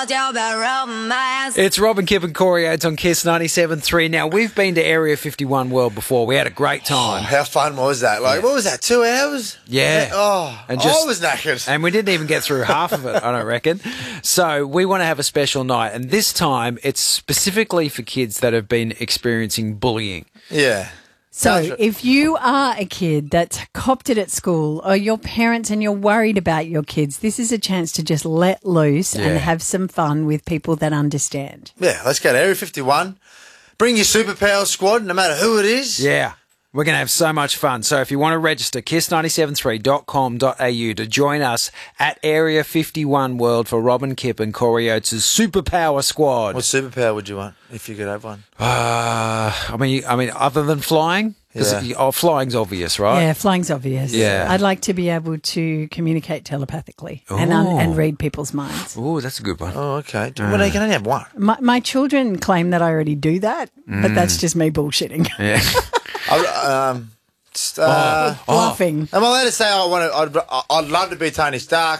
It's Robin, Kip and Corey Oates on Kiss 97.3. Now, we've been to Area 51 World before. We had a great time. How fun was that? Like, what was that, 2 hours? Yeah. I was knackered. And we didn't even get through half of it, I don't reckon. So we want to have a special night. And this time, it's specifically for kids that have been experiencing bullying. Yeah. So if you are a kid that's copped it at school, or your parents and you're worried about your kids, this is a chance to just let loose and have some fun with people that understand. Yeah, let's go to Area 51. Bring your superpower squad, no matter who it is. Yeah. We're going to have so much fun. So if you want to register, kiss973.com.au to join us at Area 51 World for Robin, Kip and Corey Oates' Superpower Squad. What superpower would you want if you could have one? I mean, other than flying? Because flying's obvious, right? Yeah, flying's obvious. Yeah. I'd like to be able to communicate telepathically and read people's minds. Oh, that's a good one. Oh, okay. Well, you can only have one. My children claim that I already do that, but that's just me bullshitting. Yeah. Laughing. Am I allowed to say I'd love to be Tony Stark?